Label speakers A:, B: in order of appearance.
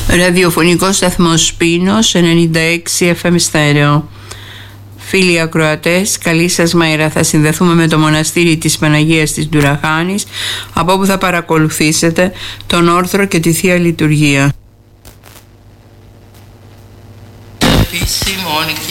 A: Ραδιοφωνικό σταθμός Σπίνος 96 FM στέρεο. Φίλοι ακροατές, καλή σας μέρα. Θα συνδεθούμε με το μοναστήρι της Παναγίας της Ντουραχάνης, από όπου θα παρακολουθήσετε τον όρθρο και τη Θεία Λειτουργία. Επισημών